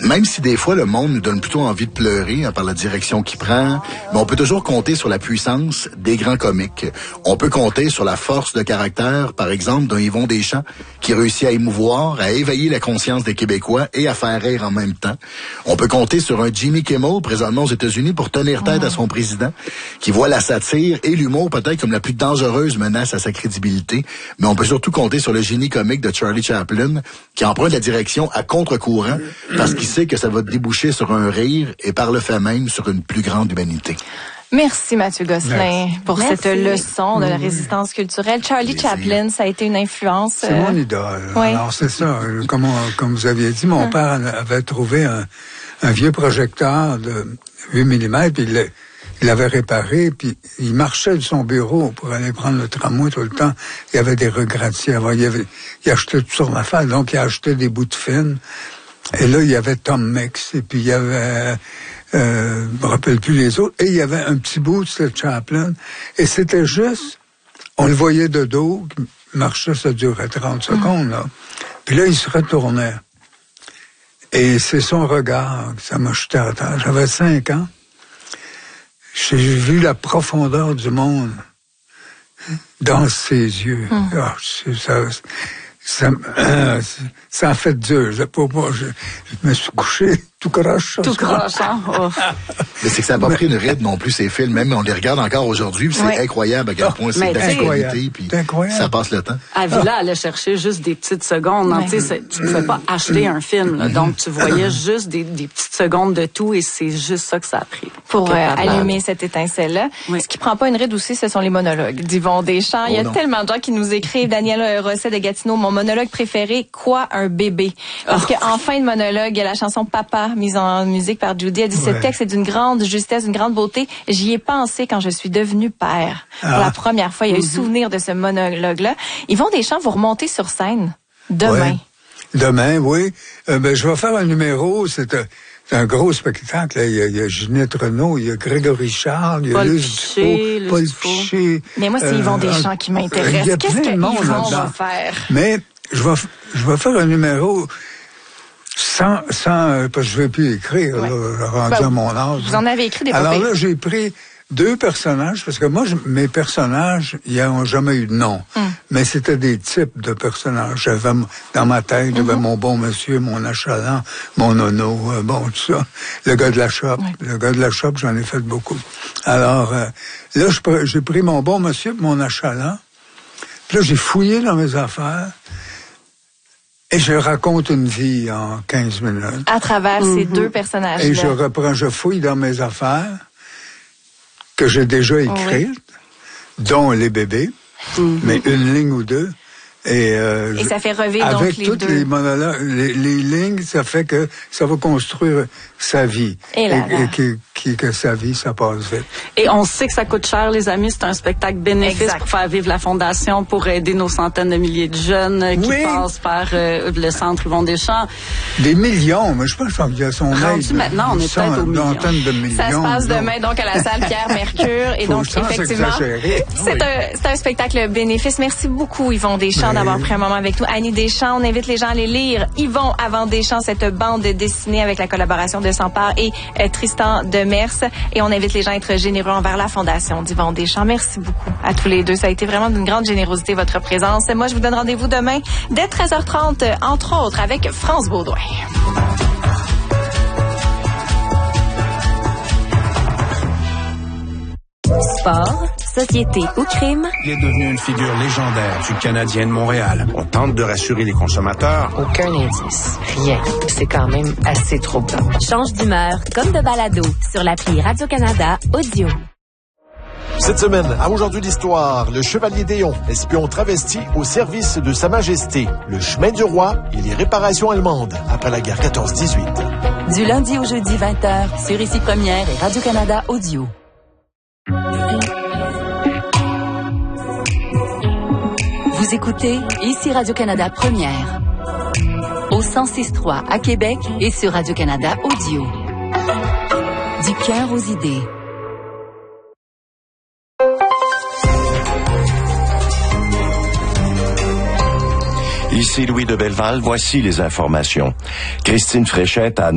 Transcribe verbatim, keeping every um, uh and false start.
même si des fois le monde nous donne plutôt envie de pleurer hein, par la direction qu'il prend, mais on peut toujours compter sur la puissance des grands comiques. On peut compter sur la force de caractère, par exemple, d'un Yvon Deschamps qui réussit à émouvoir, à éveiller la conscience des Québécois et à faire rire en même temps. On peut compter sur un Jimmy Kimmel, présentement aux États-Unis, pour tenir tête à son président, qui voit la satire et l'humour peut-être comme la plus dangereuse menace à sa crédibilité. Mais on peut surtout compter sur le génie comique de Charlie Chaplin, qui emprunte la direction à contre-courant parce qu'il sait que ça va déboucher sur un rire et par le fait même sur une plus grande humanité. Merci Mathieu Gosselin Merci. pour Merci. cette leçon de la résistance culturelle. Charlie Plaisir. Chaplin, ça a été une influence. C'est euh... mon idole. Oui. Alors c'est ça, comme, on- comme vous aviez dit, mon père avait trouvé un, un vieux projecteur de huit millimètres, puis il l'a- il l'avait réparé, puis il marchait de son bureau pour aller prendre le tramway tout le temps. Il y avait des regrets. Avant, il, avait, il achetait toutes sortes d'affaires, donc il achetait des bouts de film. Et là, il y avait Tom Mix, et puis il y avait, euh, je me rappelle plus les autres, et il y avait un petit bout de ce Chaplin, et c'était juste, on le voyait de dos, il marchait, ça durait trente secondes, là. Puis là, il se retournait. Et c'est son regard, ça m'a jeté à terre. J'avais cinq ans. J'ai vu la profondeur du monde dans ses yeux. Hum. Ah, c'est- ça, ça, euh, ça a fait dur. Je, pour moi, je, je me suis couché tout croche. Tout croche, hein? Oh. Mais c'est que ça n'a pas pris une ride non plus, ces films. Même on les regarde encore aujourd'hui, puis c'est Oui. incroyable à quel point c'est Mais d'actualité, puis c'est incroyable. ça passe le temps. À Villa, allait chercher juste des petites secondes. hein, Ouais. tu sais, c'est- tu ne pouvais pas acheter un film. là. donc, tu voyais juste des, des petites secondes de tout et c'est juste ça que ça a pris. Pour euh, Capable. allumer cette étincelle-là. Oui. Ce qui prend pas une ride aussi, ce sont les monologues d'Yvon Deschamps. Il y a Oh non. tellement de gens qui nous écrivent. Daniel Rosset de Gatineau, mon monologue préféré, quoi un bébé. Parce Oh. qu'en fin de monologue, il y a la chanson Papa, mise en musique par Judy. Elle dit, ce Ouais. texte est d'une grande justesse, d'une grande beauté. J'y ai pensé quand je suis devenue père. Pour Ah. la première fois, il y a eu souvenir de ce monologue-là. Yvon Deschamps, vous remontez sur scène demain. Ouais. Demain, oui. Euh, ben, je vais faire un numéro, c'est un, c'est un gros spectacle. Là. Il y a, il y a Ginette Renault, il y a Grégory Charles, il y a Paul Luce Piché, Dufault, Luce Paul Dufault. Piché. Mais moi, c'est euh, Yvon Deschamps qui m'intéresse. il y a Qu'est-ce plein que de monde Yvon là-dedans. va faire? Mais je vais, f- je vais faire un numéro sans, sans euh, parce que je vais plus écrire, Ouais. là, rendu Ben, à mon âge. Vous en avez écrit des Alors papiers. là, j'ai pris deux personnages, parce que moi, je- mes personnages, ils n'ont jamais eu de nom. Mais c'était des types de personnages. J'avais, m- dans ma tête, j'avais mon bon monsieur, mon achalant, mon nono, euh, bon, tout ça. Le gars de la shop. Le gars de la shop, j'en ai fait beaucoup. Alors, euh, là, je pre- j'ai pris mon bon monsieur, mon achalant. Puis là, j'ai fouillé dans mes affaires. Et je raconte une vie en quinze minutes. À travers ces deux personnages-là. Et je reprends, je fouille dans mes affaires que j'ai déjà écrites, dont les bébés, mais une ligne ou deux. Et, euh, Et je- ça fait revivre donc avec les toutes deux. les monologues, les, les lignes, ça fait que ça va construire sa vie. Et là, là. et que, qui- que sa vie, ça passe vite. Et on sait que ça coûte cher, les amis. C'est un spectacle bénéfice Exact. pour faire vivre la Fondation, pour aider nos centaines de milliers de jeunes euh, qui Oui. passent par euh, le centre Yvon Deschamps. Des millions, mais je pense qu'il y a son Rendu aide. maintenant, on est Cent- peut-être aux millions. Vingtaine de millions. Ça se passe là. demain donc à la salle Pierre Mercure et Faut donc sans effectivement exagérer. c'est Oui. un c'est un spectacle bénéfice. Merci beaucoup Yvon Deschamps Oui. d'avoir pris un moment avec nous. Annie Deschamps, on invite les gens à aller lire Yvon avant Deschamps, cette bande dessinée avec la collaboration de Sampard et euh, Tristan Demers, et on invite les gens à être généreux envers la Fondation d'Yvon Deschamps. Merci beaucoup à tous les deux. Ça a été vraiment d'une grande générosité votre présence. Moi je vous donne rendez-vous demain dès treize heures trente entre autres avec France Baudouin. Sport, société ou crime, Il est devenu une figure légendaire du Canadien de Montréal. On tente de rassurer les consommateurs. Aucun indice. Rien. C'est quand même assez troublant. change d'humeur comme de balado sur l'appli Radio-Canada Audio. Cette semaine, à Aujourd'hui l'Histoire, le Chevalier d'Éon, espion travesti au service de Sa Majesté, le chemin du roi et les réparations allemandes après la guerre quatorze dix-huit. Du lundi au jeudi vingt heures sur Ici Première et Radio-Canada Audio. Vous écoutez Ici Radio-Canada Première. Au cent six trois à Québec et sur Radio-Canada Audio. Du cœur aux idées. Ici Louis de Belleval, voici les informations. Christine Fréchette a